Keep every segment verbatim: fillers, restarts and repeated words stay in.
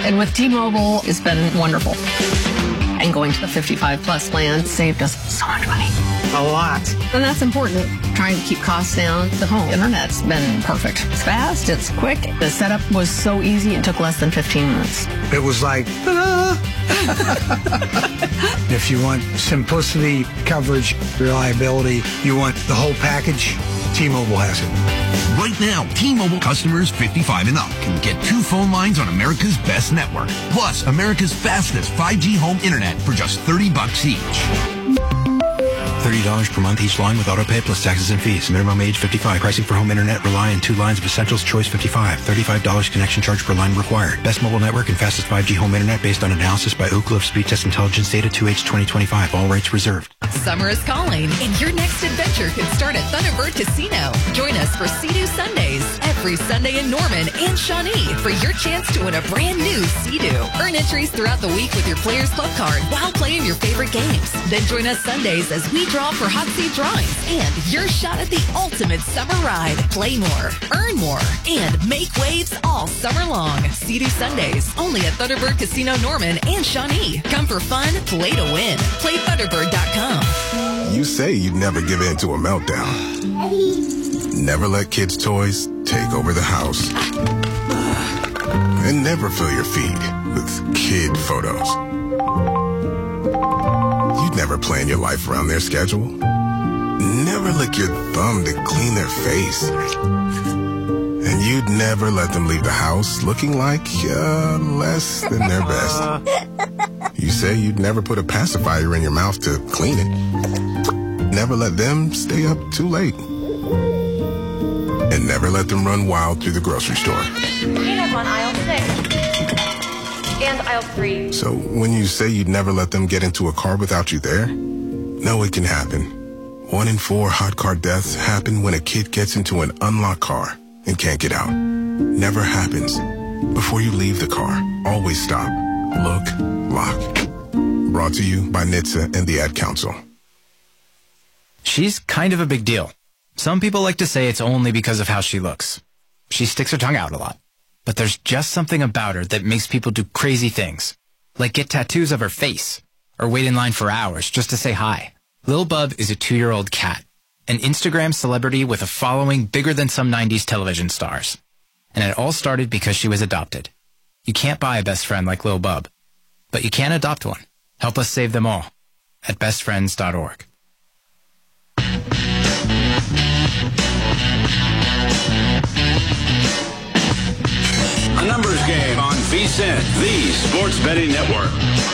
And with T-Mobile, it's been wonderful. And going to the fifty-five plus plan saved us so much money. A lot. And that's important. Trying to keep costs down. The home internet's been perfect. It's fast, it's quick. The setup was so easy, it took less than fifteen minutes. It was like, ta-da! If you want simplicity, coverage, reliability, you want the whole package, T-Mobile has it. Right now, T-Mobile customers fifty-five and up can get two phone lines on America's best network, plus America's fastest five G home internet for just thirty bucks each. thirty dollars per month each line with autopay plus taxes and fees. Minimum age fifty-five. Pricing for home internet rely on two lines of Essentials Choice fifty-five. thirty-five dollars connection charge per line required. Best mobile network and fastest five G home internet based on analysis by Ookla of Speed Test Intelligence Data two H twenty twenty-five. All rights reserved. Summer is calling, and your next adventure can start at Thunderbird Casino. Join us for Sea-Doo Sundays every Sunday in Norman and Shawnee for your chance to win a brand new Sea-Doo. Earn entries throughout the week with your Players Club card while playing your favorite games. Then join us Sundays as we draw for hot seat drawings and your shot at the ultimate summer ride. Play more, earn more, and make waves all summer long. Sea-Doo Sundays only at Thunderbird Casino Norman and Shawnee. Come for fun, play to win. Play Thunderbird dot com. You say you'd never give in to a meltdown. Never let kids' toys take over the house. And never fill your feed with kid photos. You'd never plan your life around their schedule. Never lick your thumb to clean their face. And you'd never let them leave the house looking like uh, less than their best. You say you'd never put a pacifier in your mouth to clean it. Never let them stay up too late. And never let them run wild through the grocery store. Peanut on aisle six. And aisle three. So when you say you'd never let them get into a car without you there, no, it can happen. One in four hot car deaths happen when a kid gets into an unlocked car and can't get out. Never happens. Before you leave the car, always stop, look, lock. Brought to you by N H T S A and the Ad Council. She's kind of a big deal. Some people like to say it's only because of how she looks. She sticks her tongue out a lot. But there's just something about her that makes people do crazy things. Like get tattoos of her face. Or wait in line for hours just to say hi. Lil Bub is a two-year-old cat. An Instagram celebrity with a following bigger than some nineties television stars. And it all started because she was adopted. You can't buy a best friend like Lil Bub. But you can adopt one. Help us save them all. At best friends dot org. A numbers game on V S I N, the Sports Betting Network.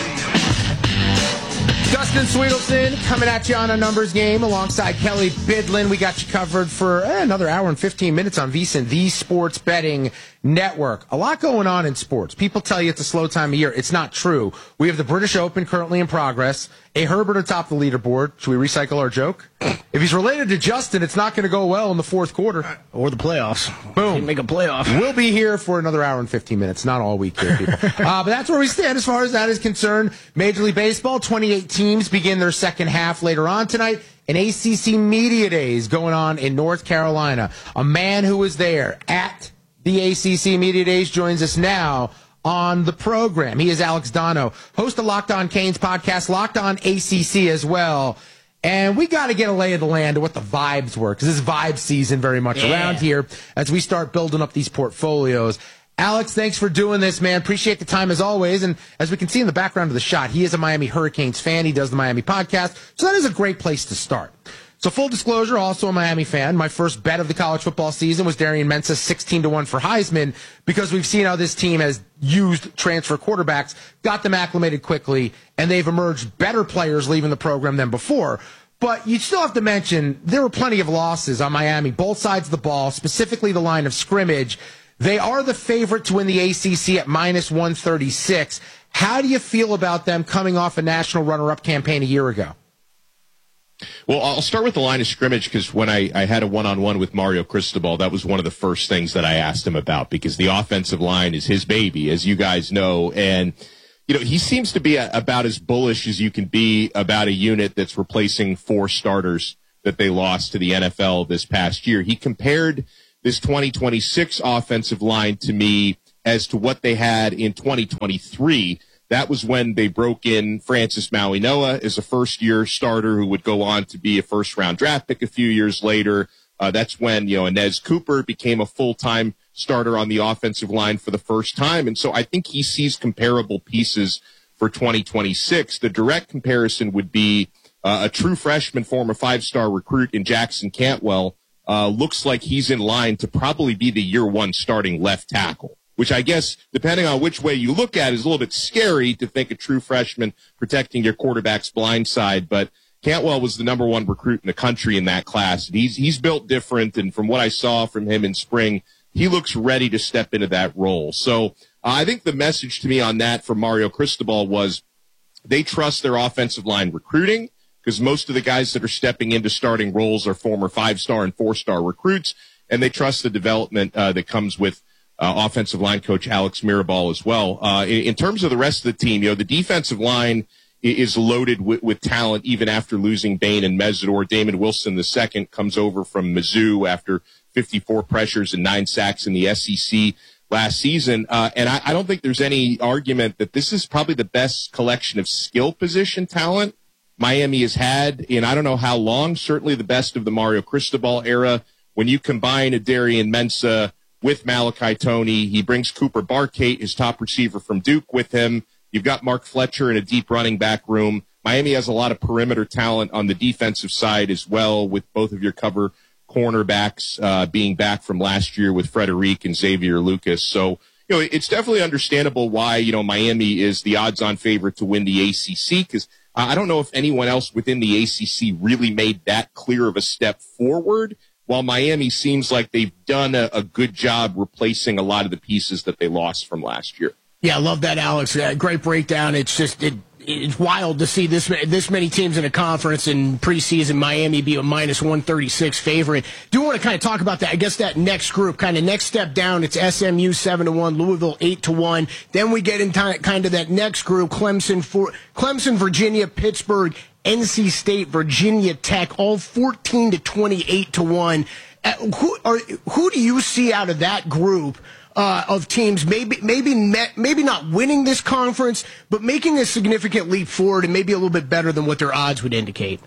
Dustin Sweetelson coming at you on a numbers game alongside Kelly Bidlin. We got you covered for eh, another hour and fifteen minutes on V S I N, the Sports Betting Network. A lot going on in sports. People tell you it's a slow time of year. It's not true. We have the British Open currently in progress. A Herbert atop the leaderboard. Should we recycle our joke? If he's related to Justin, it's not going to go well in the fourth quarter. Or the playoffs. Boom. Can't make a playoff. We'll be here for another hour and fifteen minutes. Not all week here, people. uh, but that's where we stand as far as that is concerned. Major League Baseball, twenty-eight teams begin their second half later on tonight. An A C C Media Days going on in North Carolina. A man who was there at the A C C Media Days joins us now on the program. He is Alex Dono, host of Locked On Canes podcast, Locked On A C C as well. And we got to get a lay of the land of what the vibes were, because this vibe season very much yeah. around here as we start building up these portfolios. Alex, thanks for doing this, man. Appreciate the time as always. And as we can see in the background of the shot, he is a Miami Hurricanes fan. He does the Miami podcast. So that is a great place to start. So full disclosure, also a Miami fan. My first bet of the college football season was Darian Mensah sixteen to one for Heisman, because we've seen how this team has used transfer quarterbacks, got them acclimated quickly, and they've emerged better players leaving the program than before. But you still have to mention there were plenty of losses on Miami, both sides of the ball, specifically the line of scrimmage. They are the favorite to win the A C C at minus one thirty-six. How do you feel about them coming off a national runner-up campaign a year ago? Well, I'll start with the line of scrimmage, because when I, I had a one-on-one with Mario Cristobal, that was one of the first things that I asked him about, because the offensive line is his baby, as you guys know. And, you know, he seems to be a, about as bullish as you can be about a unit that's replacing four starters that they lost to the N F L this past year. He compared this twenty twenty-six offensive line to me as to what they had in twenty twenty-three. That was when they broke in Francis Maui-Noa as a first-year starter who would go on to be a first-round draft pick a few years later. Uh, that's when, you know, Inez Cooper became a full-time starter on the offensive line for the first time. And so I think he sees comparable pieces for twenty twenty-six. The direct comparison would be uh, a true freshman, former five-star recruit in Jackson Cantwell. Uh, looks like he's in line to probably be the year one starting left tackle, which I guess, depending on which way you look at, is a little bit scary to think a true freshman protecting your quarterback's blind side. But Cantwell was the number one recruit in the country in that class. And he's, he's built different. And from what I saw from him in spring, he looks ready to step into that role. So uh, I think the message to me on that from Mario Cristobal was they trust their offensive line recruiting, because most of the guys that are stepping into starting roles are former five-star and four-star recruits, and they trust the development uh, that comes with uh, offensive line coach Alex Mirabal as well. Uh, in, in terms of the rest of the team, you know, the defensive line is loaded with, with talent even after losing Bain and Mesidor. Damon Wilson the second comes over from Mizzou after fifty-four pressures and nine sacks in the S E C last season. Uh, and I, I don't think there's any argument that this is probably the best collection of skill position talent Miami has had in I don't know how long, certainly the best of the Mario Cristobal era. When you combine Adarian Mensah with Malachi Toney, he brings Cooper Barkate, his top receiver from Duke, with him. You've got Mark Fletcher in a deep running back room. Miami has a lot of perimeter talent on the defensive side as well, with both of your cover cornerbacks uh, being back from last year with Frederic and Xavier Lucas. So, you know, it's definitely understandable why, you know, Miami is the odds-on favorite to win the A C C, because uh, I don't know if anyone else within the A C C really made that clear of a step forward, while Miami seems like they've done a, a good job replacing a lot of the pieces that they lost from last year. Yeah, I love that, Alex. Uh, great breakdown. It's just it, it's wild to see this this many teams in a conference in preseason. Miami be a minus one thirty-six favorite. Do want to kind of talk about that. I guess that next group, kind of next step down. It's S M U seven to one, Louisville eight to one. Then we get into kind of that next group: Clemson, for, Clemson, Virginia, Pittsburgh, N C State, Virginia Tech, all fourteen to twenty-eight to one. Uh, who are who do you see out of that group uh, of teams? Maybe maybe maybe not winning this conference, but making a significant leap forward and maybe a little bit better than what their odds would indicate.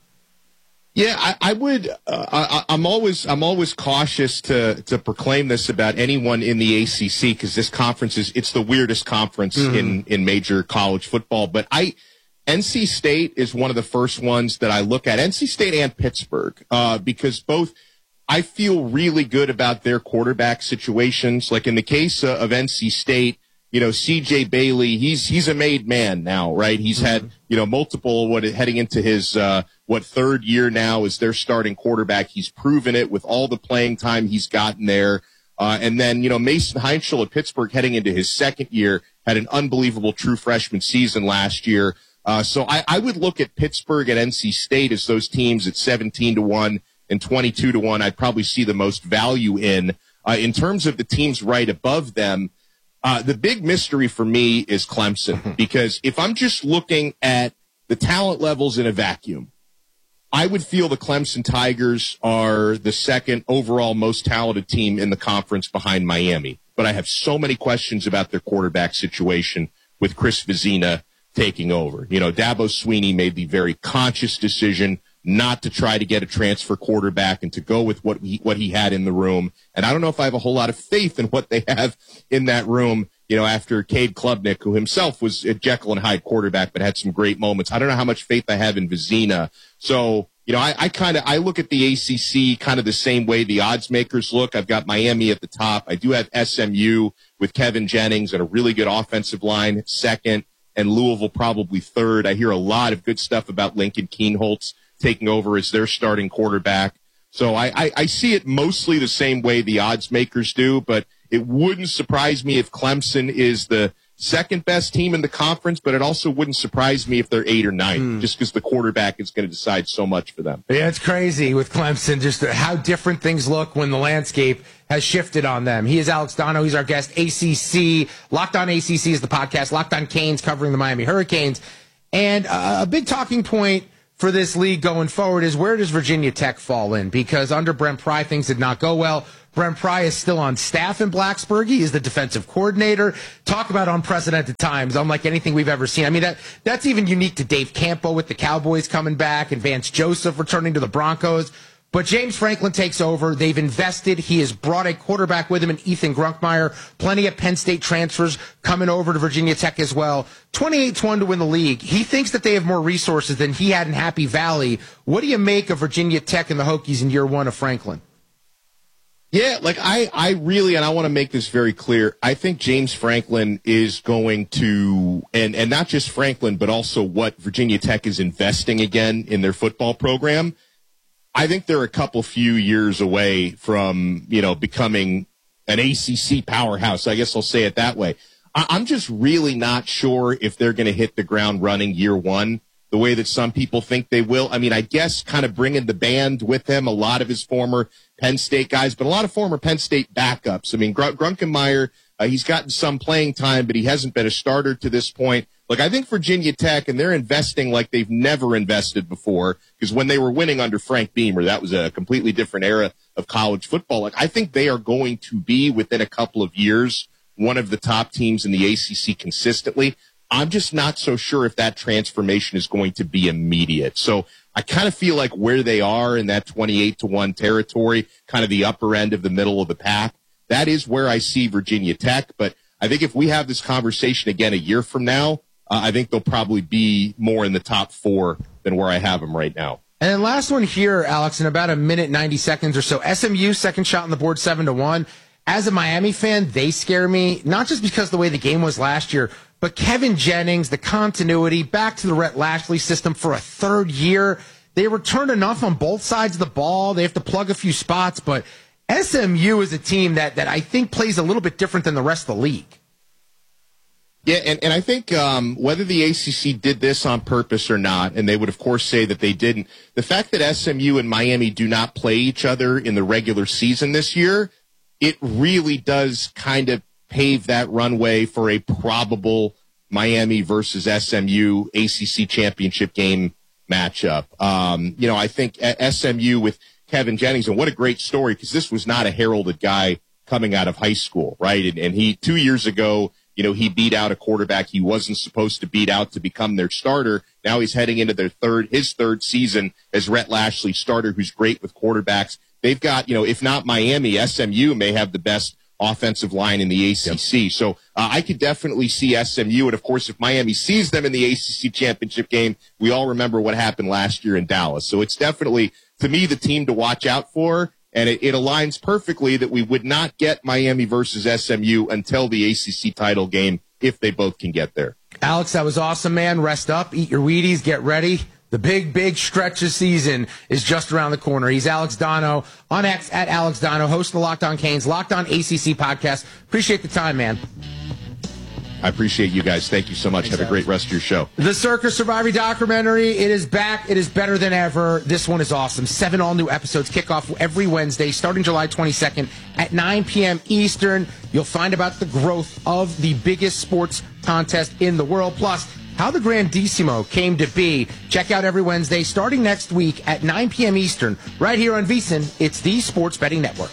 Yeah, I, I would. Uh, I, I'm always I'm always cautious to to proclaim this about anyone in the A C C, because this conference is it's the weirdest conference mm-hmm. in in major college football. But I. N C State is one of the first ones that I look at, N C State and Pittsburgh, uh, because both I feel really good about their quarterback situations. Like in the case uh, of N C State, you know, C J Bailey, he's he's a made man now, right? He's mm-hmm. had, you know, multiple, what heading into his, uh, what, third year now as their starting quarterback. He's proven it with all the playing time he's gotten there. Uh, and then, you know, Mason Heinschel at Pittsburgh heading into his second year had an unbelievable true freshman season last year. Uh, so I, I would look at Pittsburgh and N C State as those teams at seventeen to one and twenty-two to one. I'd probably see the most value in. Uh, in terms of the teams right above them, uh, the big mystery for me is Clemson, because if I'm just looking at the talent levels in a vacuum, I would feel the Clemson Tigers are the second overall most talented team in the conference behind Miami. But I have so many questions about their quarterback situation with Chris Vizina taking over. You know, Dabo Swinney made the very conscious decision not to try to get a transfer quarterback and to go with what he, what he had in the room. And I don't know if I have a whole lot of faith in what they have in that room, you know, after Cade Klubnik, who himself was a Jekyll and Hyde quarterback but had some great moments. I don't know how much faith I have in Vizina. So, you know, I, I kind of I look at the A C C kind of the same way the odds makers look. I've got Miami at the top. I do have S M U with Kevin Jennings and a really good offensive line second, and Louisville probably third. I hear a lot of good stuff about Lincoln Kienholz taking over as their starting quarterback. So I, I, I see it mostly the same way the odds makers do, but it wouldn't surprise me if Clemson is the second best team in the conference, but it also wouldn't surprise me if they're eight or nine, mm. just because the quarterback is going to decide so much for them. Yeah, it's crazy with Clemson, just how different things look when the landscape has shifted on them. He is Alex Dono. He's our guest. A C C, Locked On A C C is the podcast. Locked On Canes covering the Miami Hurricanes. And uh, a big talking point for this league going forward is, where does Virginia Tech fall in? Because under Brent Pry, things did not go well. Brent Pry is still on staff in Blacksburg. He is the defensive coordinator. Talk about unprecedented times, unlike anything we've ever seen. I mean, that that's even unique to Dave Campo with the Cowboys coming back and Vance Joseph returning to the Broncos. But James Franklin takes over. They've invested. He has brought a quarterback with him in Ethan Grunkmeyer. Plenty of Penn State transfers coming over to Virginia Tech as well. twenty-eight to one to win the league. He thinks that they have more resources than he had in Happy Valley. What do you make of Virginia Tech and the Hokies in year one of Franklin? Yeah, like I, I really, and I want to make this very clear, I think James Franklin is going to, and, and not just Franklin, but also what Virginia Tech is investing again in their football program. I think they're a couple few years away from, you know, becoming an A C C powerhouse. I guess I'll say it that way. I, I'm just really not sure if they're going to hit the ground running year one the way that some people think they will. I mean, I guess kind of bringing the band with him, a lot of his former Penn State guys, but a lot of former Penn State backups. I mean, Gr- Grunkenmeyer, uh, he's gotten some playing time, but he hasn't been a starter to this point. Look, I think Virginia Tech, and they're investing like they've never invested before, because when they were winning under Frank Beamer, that was a completely different era of college football. Like, I think they are going to be, within a couple of years, one of the top teams in the A C C consistently. I'm just not so sure if that transformation is going to be immediate. So I kind of feel like where they are in that twenty-eight to one territory, kind of the upper end of the middle of the pack, that is where I see Virginia Tech. But I think if we have this conversation again a year from now, Uh, I think they'll probably be more in the top four than where I have them right now. And then last one here, Alex, in about a minute, ninety seconds or so. S M U, second shot on the board, seven to one. As a Miami fan, they scare me, not just because of the way the game was last year, but Kevin Jennings, the continuity, back to the Rhett Lashley system for a third year. They return enough on both sides of the ball. They have to plug a few spots, but S M U is a team that, that I think plays a little bit different than the rest of the league. Yeah, and, and I think um, whether the A C C did this on purpose or not, and they would, of course, say that they didn't, the fact that S M U and Miami do not play each other in the regular season this year, it really does kind of pave that runway for a probable Miami versus S M U A C C championship game matchup. Um, you know, I think S M U with Kevin Jennings, and what a great story, because this was not a heralded guy coming out of high school, right? And, and he, two years ago, you know, he beat out a quarterback he wasn't supposed to beat out to become their starter. Now he's heading into their third, his third season as Rhett Lashley starter, who's great with quarterbacks. They've got, you know, if not Miami, S M U may have the best offensive line in the A C C. Yep. So uh, I could definitely see S M U. And of course, if Miami sees them in the A C C championship game, we all remember what happened last year in Dallas. So it's definitely, to me, the team to watch out for. And it, it aligns perfectly that we would not get Miami versus S M U until the A C C title game, if they both can get there. Alex, that was awesome, man. Rest up, eat your Wheaties, get ready. The big, big stretch of season is just around the corner. He's Alex Dono on X at Alex Dono, host of the Locked On Canes, Locked On A C C podcast. Appreciate the time, man. I appreciate you guys. Thank you so much. Thanks, Have a great rest of your show. The Circus Survivor documentary, it is back. It is better than ever. This one is awesome. Seven all-new episodes kick off every Wednesday, starting July twenty-second at nine p.m. Eastern. You'll find about the growth of the biggest sports contest in the world, plus how the Grandissimo came to be. Check out every Wednesday, starting next week at nine p.m. Eastern, right here on VSiN. It's the Sports Betting Network.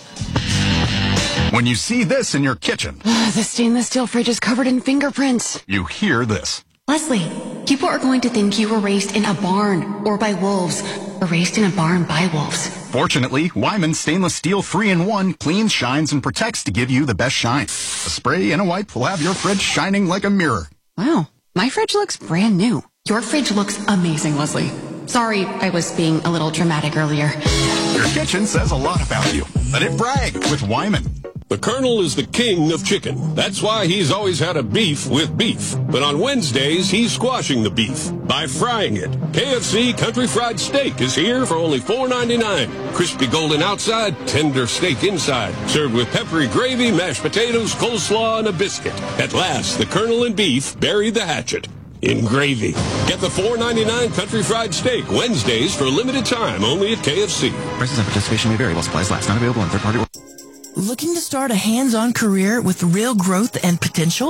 When you see this in your kitchen, the stainless steel fridge is covered in fingerprints. You hear this. Leslie, people are going to think you were raised in a barn or by wolves, or raised in a barn by wolves. Fortunately, Wyman Stainless Steel three in one cleans, shines, and protects to give you the best shine. A spray and a wipe will have your fridge shining like a mirror. Wow, my fridge looks brand new. Your fridge looks amazing, Leslie. Sorry, I was being a little dramatic earlier. Your kitchen says a lot about you. Let it brag with Wyman. The Colonel is the king of chicken. That's why he's always had a beef with beef. But on Wednesdays, he's squashing the beef by frying it. K F C Country Fried Steak is here for only four ninety-nine. Crispy golden outside, tender steak inside. Served with peppery gravy, mashed potatoes, coleslaw, and a biscuit. At last, the Colonel and beef bury the hatchet in gravy. Get the four ninety-nine Country Fried Steak Wednesdays for a limited time only at K F C. Prices and participation may vary while supplies last. Not available in third-party. Looking to start a hands-on career with real growth and potential?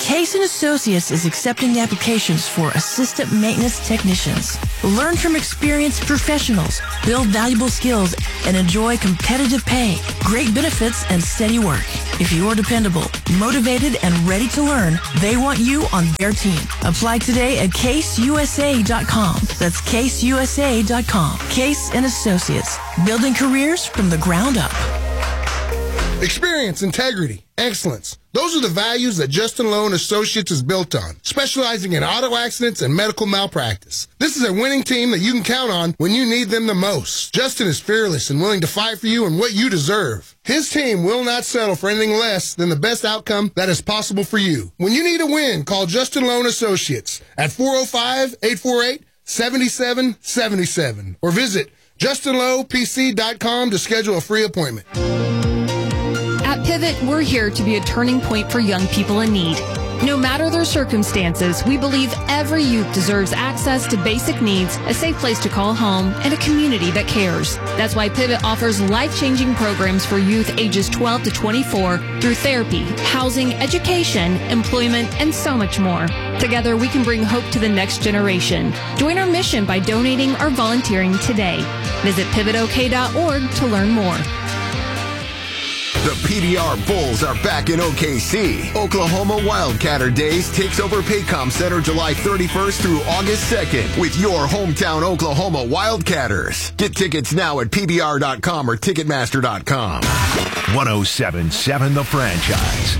Case and Associates is accepting applications for assistant maintenance technicians. Learn from experienced professionals, build valuable skills, and enjoy competitive pay, great benefits, and steady work. If you are dependable, motivated, and ready to learn, they want you on their team. Apply today at case u s a dot com. That's case u s a dot com. Case and Associates, building careers from the ground up. Experience, integrity, excellence. Those are the values that Justin Lowe and Associates is built on, specializing in auto accidents and medical malpractice. This is a winning team that you can count on when you need them the most. Justin is fearless and willing to fight for you and what you deserve. His team will not settle for anything less than the best outcome that is possible for you. When you need a win, call Justin Lowe and Associates at four oh five, eight four eight, seven seven seven seven or visit justin lowe p c dot com to schedule a free appointment. At Pivot, we're here to be a turning point for young people in need. No matter their circumstances, we believe every youth deserves access to basic needs, a safe place to call home, and a community that cares. That's why Pivot offers life-changing programs for youth ages twelve to twenty-four through therapy, housing, education, employment, and so much more. Together, we can bring hope to the next generation. Join our mission by donating or volunteering today. Visit pivot o k dot org to learn more. The P B R Bulls are back in O K C. Oklahoma Wildcatter Days takes over Paycom Center July thirty-first through August second with your hometown Oklahoma Wildcatters. Get tickets now at P B R dot com or Ticketmaster dot com. one oh seven point seven The Franchise.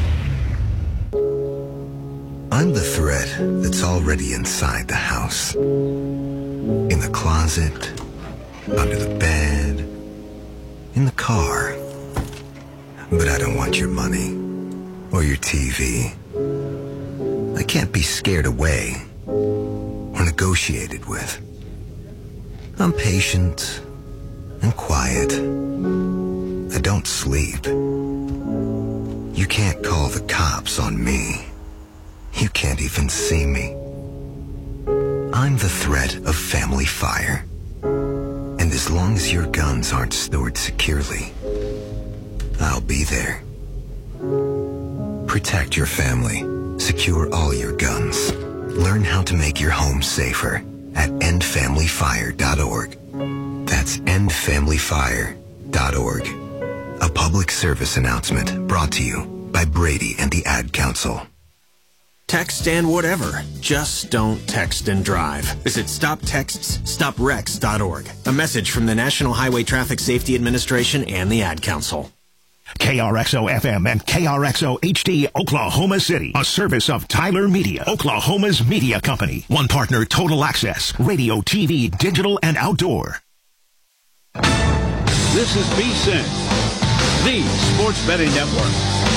I'm the threat that's already inside the house. In the closet, under the bed, in the car. But I don't want your money or your T V. I can't be scared away or negotiated with. I'm patient and quiet. I don't sleep. You can't call the cops on me. You can't even see me. I'm the threat of family fire. And as long as your guns aren't stored securely, I'll be there. Protect your family. Secure all your guns. Learn how to make your home safer at end family fire dot org. That's end family fire dot org. A public service announcement brought to you by Brady and the Ad Council. Text and whatever. Just don't text and drive. Visit stop texts stop wrecks dot org. A message from the National Highway Traffic Safety Administration and the Ad Council. K R X O F M and K R X O H D Oklahoma City, a service of Tyler Media, Oklahoma's media company. One partner, Total Access, radio, T V, digital, and outdoor. This is V S I N, the Sports Betting Network.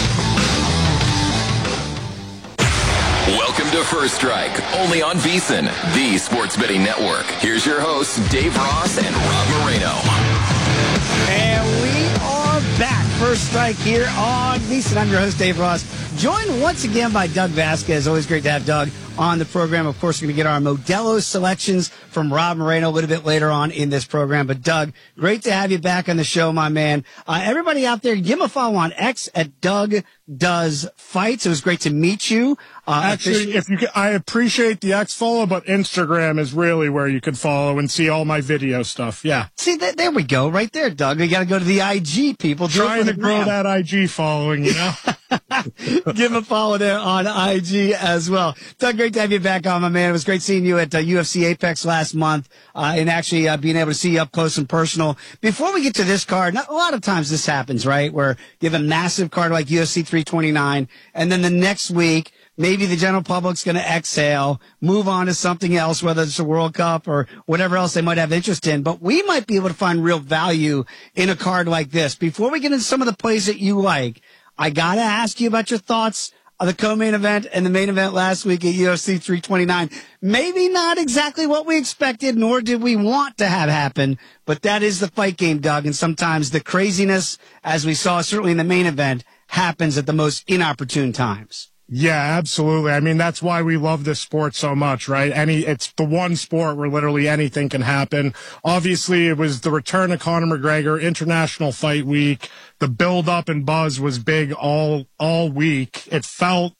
Welcome to First Strike, only on V S I N, the Sports Betting Network. Here's your hosts, Dave Ross and Rob Moreno. And we are back. First Strike here on V S I N. I'm your host, Dave Ross, joined once again by Doug Vasquez. Always great to have Doug on the program. Of course, we're going to get our Modelo selections from Rob Moreno a little bit later on in this program. But, Doug, great to have you back on the show, my man. Uh, everybody out there, give him a follow on X at Doug Does Fights. It was great to meet you. Uh, Actually, if you could, I appreciate the X follow, but Instagram is really where you could follow and see all my video stuff. Yeah. See, th- there we go, right there, Doug. You got to go to the I G, people. Do Trying to grow that I G following, you know. Give him a follow there on I G as well. Doug, great to have you back on, my man. It was great seeing you at uh, U F C Apex last month, uh, and actually uh, being able to see you up close and personal. Before we get to this card, not, a lot of times this happens, right, where you have a massive card like U F C three twenty-nine, and then the next week, maybe the general public's going to exhale, move on to something else, whether it's a World Cup or whatever else they might have interest in. But we might be able to find real value in a card like this. Before we get into some of the plays that you like, I got to ask you about your thoughts of the co-main event and the main event last week at U F C three twenty-nine. Maybe not exactly what we expected, nor did we want to have happen, but that is the fight game, Doug. And sometimes the craziness, as we saw certainly in the main event, happens at the most inopportune times. Yeah, absolutely. I mean, that's why we love this sport so much, right? Any, it's the one sport where literally anything can happen. Obviously, it was the return of Conor McGregor, International Fight Week. The build up and buzz was big all, all week. It felt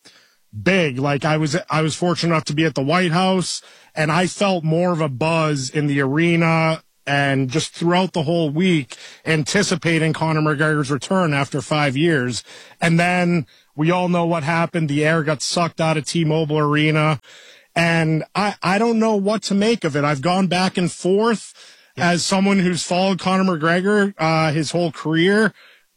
big. Like I was, I was fortunate enough to be at the White House, and I felt more of a buzz in the arena and just throughout the whole week anticipating Conor McGregor's return after five years. And then we all know what happened. The air got sucked out of T-Mobile Arena. And I, I don't know what to make of it. I've gone back and forth as someone who's followed Conor McGregor uh, his whole career.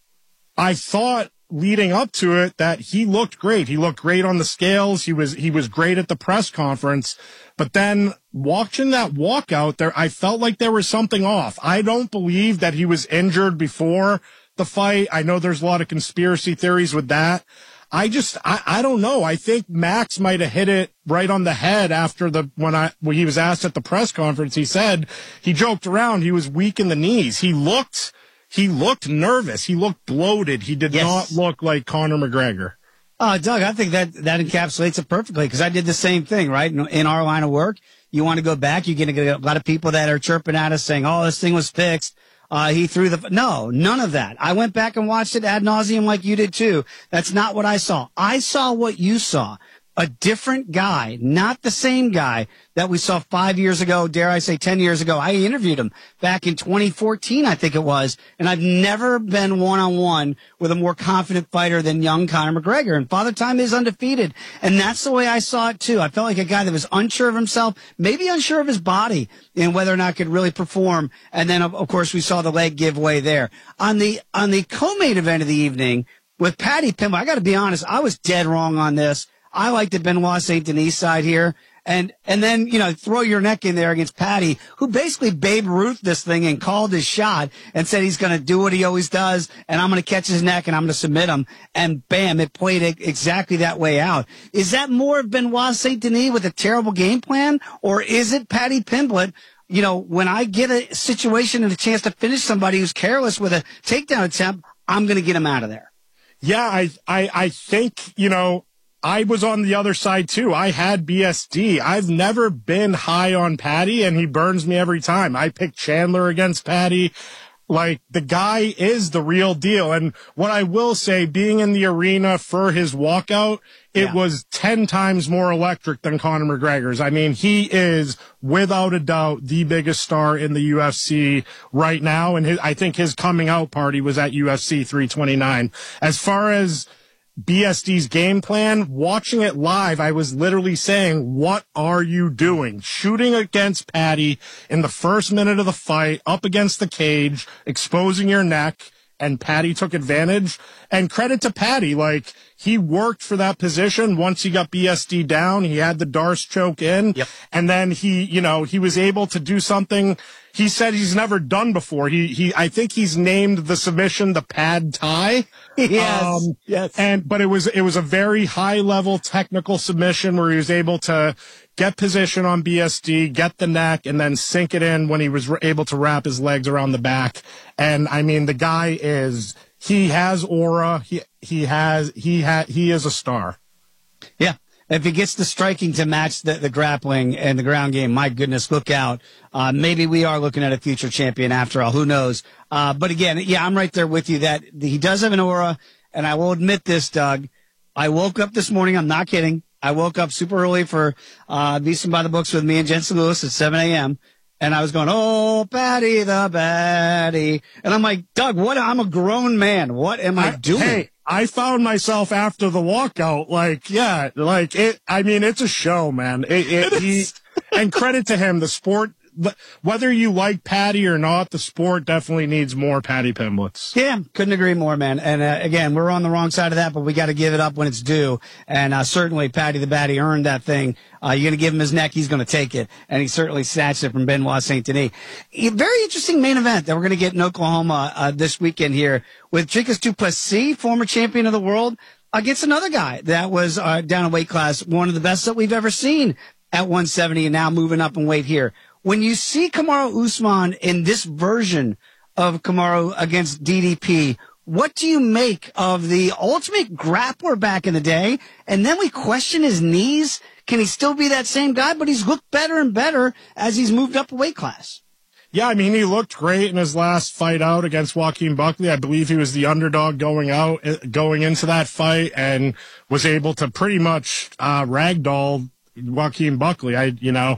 I thought leading up to it that he looked great. He looked great on the scales. He was he was great at the press conference. But then watching that walkout there, I felt like there was something off. I don't believe that he was injured before the fight. I know there's a lot of conspiracy theories with that. I just, I, I don't know. I think Max might have hit it right on the head after the, when I, when he was asked at the press conference, he said, he joked around, he was weak in the knees. He looked, he looked nervous. He looked bloated. He did yes. not look like Conor McGregor. Uh, Doug, I think that, that encapsulates it perfectly because I did the same thing, right? In, in our line of work, you want to go back, you're going to get a lot of people that are chirping at us saying, oh, this thing was fixed. Uh, he threw the, no, none of that. I went back and watched it ad nauseum like you did too. That's not what I saw. I saw what you saw. A different guy, not the same guy that we saw five years ago, dare I say ten years ago. I interviewed him back in twenty fourteen, I think it was, and I've never been one-on-one with a more confident fighter than young Conor McGregor, and Father Time is undefeated, and that's the way I saw it too. I felt like a guy that was unsure of himself, maybe unsure of his body, and whether or not could really perform, and then of, of course we saw the leg give way there. On the, on the co-main event of the evening with Paddy Pimblett, I gotta be honest, I was dead wrong on this. I like the Benoit Saint Denis side here. And, and then, you know, throw your neck in there against Paddy, who basically Babe Ruth this thing and called his shot and said he's going to do what he always does. And I'm going to catch his neck and I'm going to submit him. And bam, it played exactly that way out. Is that more of Benoit Saint Denis with a terrible game plan? Or is it Paddy Pimblett? You know, when I get a situation and a chance to finish somebody who's careless with a takedown attempt, I'm going to get him out of there. Yeah, I, I, I think, you know, I was on the other side too. I had B S D. I've never been high on Paddy, and he burns me every time. I picked Chandler against Paddy. Like, the guy is the real deal. And what I will say, being in the arena for his walkout, it yeah. was ten times more electric than Conor McGregor's. I mean, he is, without a doubt, the biggest star in the U F C right now. And his, I think his coming out party was at U F C three twenty-nine. As far as B S D's game plan, watching it live, I was literally saying, what are you doing? Shooting against Paddy in the first minute of the fight, up against the cage, exposing your neck, and Paddy took advantage. And credit to Paddy, like, he worked for that position. Once he got B S D down, he had the Darce choke in, yep. and then he, you know, he was able to do something he said he's never done before. He, he, I think he's named the submission the pad Thai. Yes. Um, yes. And, but it was, it was a very high level technical submission where he was able to get position on B S D, get the neck, and then sink it in when he was able to wrap his legs around the back. And I mean, the guy is, he has aura. He, he has, he ha, he is a star. Yeah. If he gets the striking to match the, the grappling and the ground game, my goodness, look out. Uh, maybe we are looking at a future champion after all. Who knows? Uh, but again, yeah, I'm right there with you that he does have an aura. And I will admit this, Doug. I woke up this morning. I'm not kidding. I woke up super early for uh, Beastin' by the Books with me and Jensen Lewis at seven a.m. And I was going, oh, Paddy the Baddy. And I'm like, Doug, what? I'm a grown man. What am I, I doing? Hey, I found myself after the walkout, like, yeah, like it. I mean, it's a show, man. It, it, he, and credit to him, the sport, whether you like Paddy or not, the sport definitely needs more Paddy Pimbletts. Yeah, couldn't agree more, man. And uh, again, we're on the wrong side of that, but we got to give it up when it's due. And uh, certainly, Paddy the Baddy earned that thing. Uh, you're going to give him his neck, he's going to take it. And he certainly snatched it from Benoit Saint Denis. A very interesting main event that we're going to get in Oklahoma uh, this weekend here with Dricus du Plessis, former champion of the world, against another guy that was uh, down in weight class, one of the best that we've ever seen at one seventy, and now moving up in weight here. When you see Kamaru Usman in this version of Kamaru against D D P, what do you make of the ultimate grappler back in the day? And then we question his knees. Can he still be that same guy? But he's looked better and better as he's moved up a weight class. Yeah, I mean, he looked great in his last fight out against Joaquin Buckley. I believe he was the underdog going out, going into that fight, and was able to pretty much uh, ragdoll Joaquin Buckley. I, you know,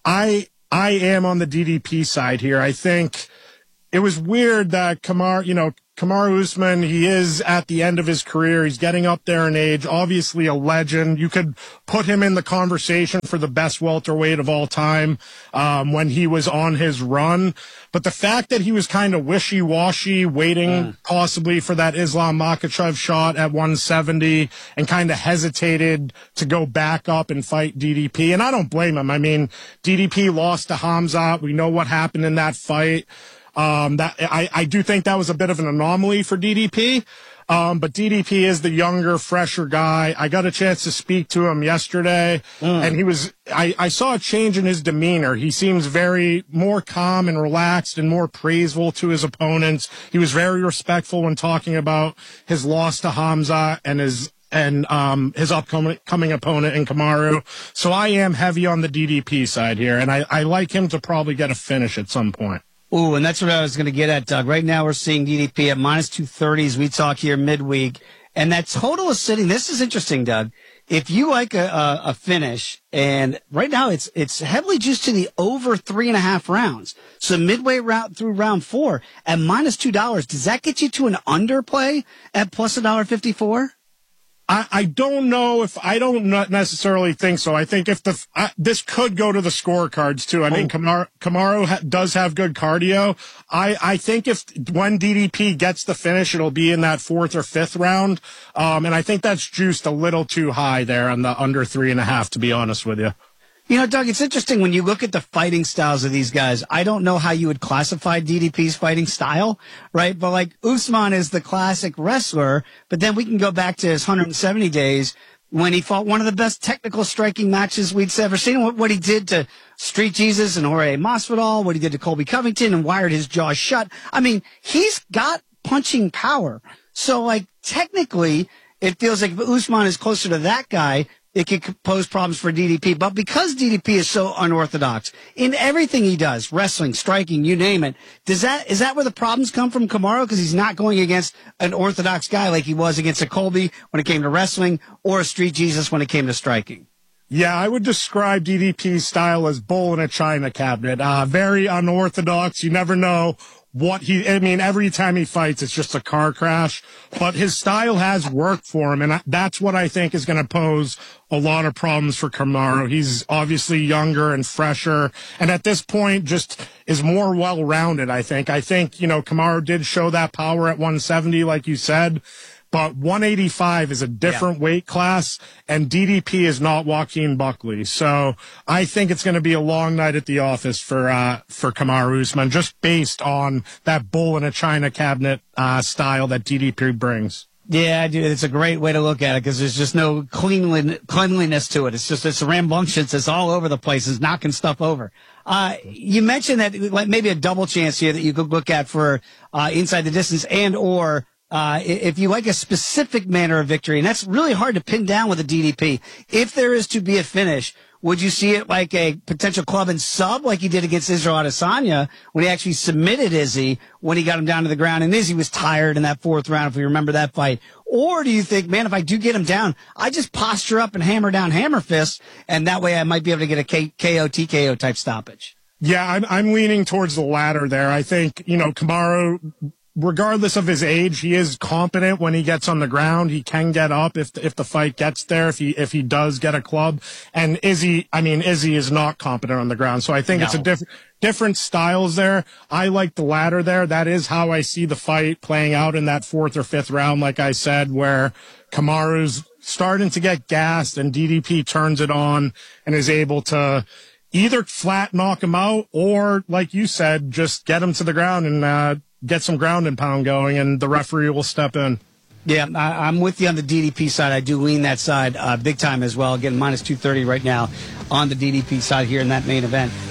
I I am on the D D P side here. I think it was weird that Kamaru, you know, Kamaru Usman, he is at the end of his career. He's getting up there in age, obviously a legend. You could put him in the conversation for the best welterweight of all time um, when he was on his run. But the fact that he was kind of wishy-washy, waiting mm. possibly for that Islam Makhachev shot at one seventy and kind of hesitated to go back up and fight D D P. And I don't blame him. I mean, D D P lost to Hamzat. We know what happened in that fight. Um, that I, I do think that was a bit of an anomaly for D D P. Um, but D D P is the younger, fresher guy. I got a chance to speak to him yesterday, mm. and he was, I, I saw a change in his demeanor. He seems very more calm and relaxed and more praiseful to his opponents. He was very respectful when talking about his loss to Hamzat and his, and, um, his upcoming coming opponent in Kamaru. So I am heavy on the D D P side here, and I, I like him to probably get a finish at some point. Ooh, and that's what I was going to get at, Doug. Right now we're seeing D D P at minus two thirty as we talk here midweek. And that total is sitting, this is interesting, Doug. If you like a, a, a finish, and right now it's it's heavily juiced to the over three and a half rounds. So midway round through round four at minus two dollars, does that get you to an underplay at plus a dollar fifty-four? I, I don't know if I don't necessarily think so. I think if the uh, this could go to the scorecards too. I oh. mean, Kamaru, Kamaru ha, does have good cardio. I, I think if when D D P gets the finish, it'll be in that fourth or fifth round. Um, and I think that's juiced a little too high there on the under three and a half, to be honest with you. You know, Doug, it's interesting when you look at the fighting styles of these guys. I don't know how you would classify D D P's fighting style, right? But like Usman is the classic wrestler, but then we can go back to his one hundred seventy days when he fought one of the best technical striking matches we'd ever seen. What, what he did to Street Jesus and Jorge Masvidal, what he did to Colby Covington and wired his jaw shut. I mean, he's got punching power. So like technically, it feels like if Usman is closer to that guy, it could pose problems for D D P. But because D D P is so unorthodox in everything he does, wrestling, striking, you name it, does that, is that where the problems come from Kamaru? Because he's not going against an orthodox guy like he was against a Colby when it came to wrestling or a Street Jesus when it came to striking. Yeah, I would describe D D P's style as bull in a china cabinet. Uh, very unorthodox. You never know what he, I mean, every time he fights, it's just a car crash, but his style has worked for him. And that's what I think is going to pose a lot of problems for Kamaru. He's obviously younger and fresher. And at this point, just is more well-rounded, I think. I think, you know, Kamaru did show that power at one seventy, like you said. But one eighty-five is a different yeah. weight class, and D D P is not Joaquin Buckley. So I think it's going to be a long night at the office for uh, for Kamaru Usman, just based on that bull in a china cabinet uh, style that D D P brings. Yeah, dude, it's a great way to look at it because there's just no cleanlin- cleanliness to it. It's just, it's rambunctious. It's all over the place. It's knocking stuff over. Uh, you mentioned that like maybe a double chance here that you could look at for uh, inside the distance and or Uh, if you like a specific manner of victory, and that's really hard to pin down with a D D P. If there is to be a finish, would you see it like a potential club and sub like he did against Israel Adesanya when he actually submitted Izzy when he got him down to the ground and Izzy was tired in that fourth round, if we remember that fight? Or do you think, man, if I do get him down, I just posture up and hammer down hammer fists, and that way I might be able to get a K- KO, T K O type stoppage? Yeah, I'm, I'm leaning towards the latter there. I think, you know, Kamaru, regardless of his age, he is competent when he gets on the ground. He can get up if if the fight gets there, if he if he does get a club. And Izzy, I mean, Izzy is not competent on the ground. So I think no. it's a different different styles there. I like the latter there. That is how I see the fight playing out in that fourth or fifth round, like I said, where Kamaru's starting to get gassed and D D P turns it on and is able to either flat knock him out or, like you said, just get him to the ground and uh get some ground and pound going, and the referee will step in. Yeah, I, I'm with you on the D D P side. I do lean that side uh, big time as well. Again, minus two thirty right now on the D D P side here in that main event.